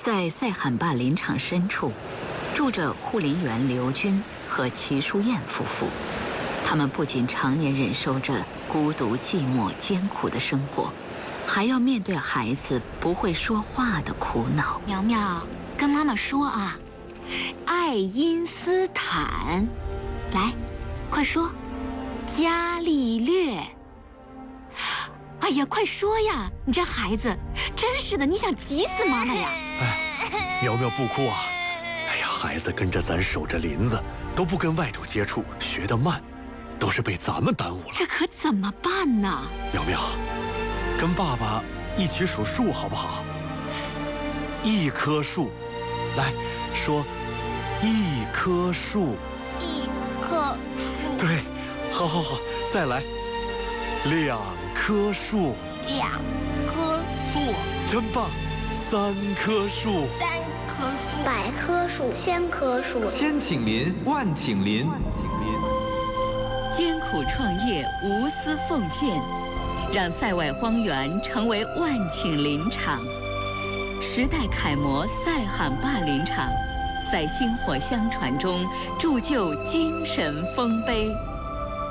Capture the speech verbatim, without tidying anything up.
在塞罕坝林场深处，住着护林员刘军和齐淑燕夫妇。他们不仅常年忍受着孤独、寂寞、艰苦的生活，还要面对孩子不会说话的苦恼。 苗苗，跟妈妈说啊，爱因斯坦，来，快说，伽利略。哎呀，快说呀！你这孩子，真是的，你想急死妈妈呀！ 哎，苗苗不哭啊！哎呀，孩子跟着咱守着林子，都不跟外头接触，学得慢，都是被咱们耽误了。 这可怎么办呢？ 苗苗，跟爸爸一起数数好不好？一棵树，来说，一棵树。 一棵树。 对，好好好，再来，两棵树。 两棵树。 真棒，三棵树。 三棵树。 百棵树，千棵树。 千顷林，万顷林。 艰苦创业，无私奉献，让塞外荒原成为万顷林场。时代楷模塞罕坝林场，在薪火相传中铸就精神丰碑。